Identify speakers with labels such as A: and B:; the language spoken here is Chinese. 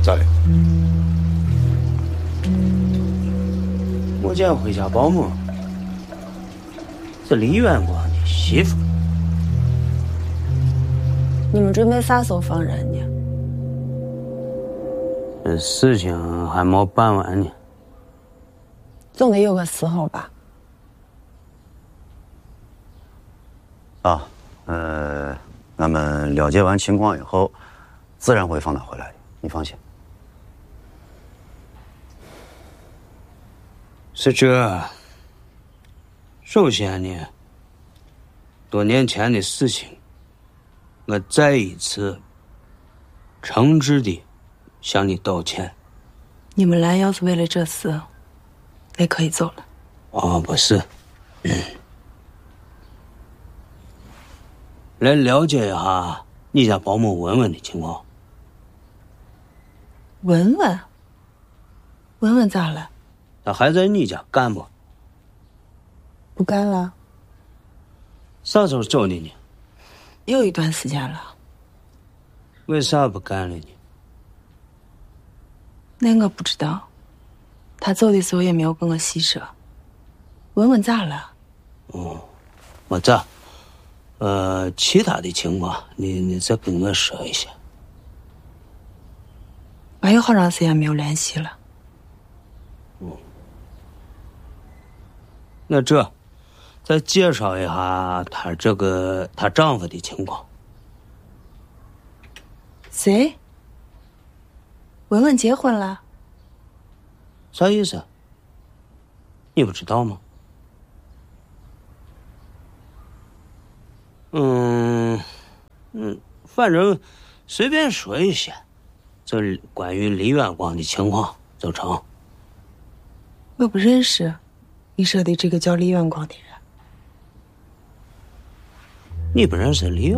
A: 咋的？
B: 我见回家保姆是李远光的媳妇。
C: 你们准备啥时候放人呢？
B: 这事情还没办完呢，
C: 总得有个时候吧。
D: 俺们了解完情况以后，自然会放他回来的，你放心。
B: 是这。首先呢，多年前的事情，我再一次诚挚的向你道歉。
C: 你们来要是为了这事，也可以走了。
B: 哦，不是，来了解一下你家保姆文文的情况。
C: 文文，文文咋了？
B: 她还在你家干不？
C: 不干了，
B: 啥时候走的呢？
C: 有一段时间了。
B: 为啥不干了呢？
C: 那我不知道，他走的时候也没有跟我细说。文文咋了？
B: 没咋。其他的情况你再跟我说一下。
C: 我有好长时间没有联系了。
B: 那这再介绍一下她丈夫的情况。
C: 谁？文文结婚了？
B: 啥意思？你不知道吗？反正随便说一些，这关于李远光的情况就成。
C: 我不认识你说的这个叫李远光的人。
B: 你不认识李远？